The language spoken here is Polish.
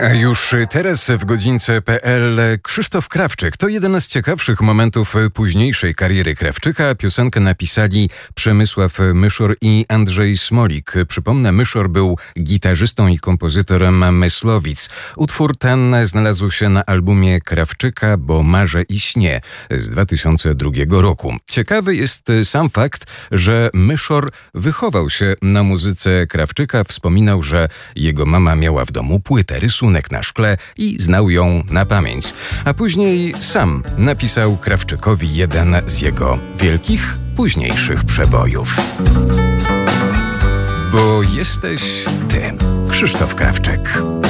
A już teraz w godzince.pl Krzysztof Krawczyk. To jeden z ciekawszych momentów późniejszej kariery Krawczyka. Piosenkę napisali Przemysław Myszor i Andrzej Smolik. Przypomnę, Myszor był gitarzystą i kompozytorem Myslowic. Utwór ten znalazł się na albumie Krawczyka Bo marzę i śnie z 2002 roku. Ciekawy jest sam fakt, że Myszor wychował się na muzyce Krawczyka. Wspominał, że jego mama miała w domu płytę Rysunek na szkle i znał ją na pamięć. A później sam napisał Krawczykowi jeden z jego wielkich, późniejszych przebojów. Bo jesteś ty, Krzysztof Krawczyk.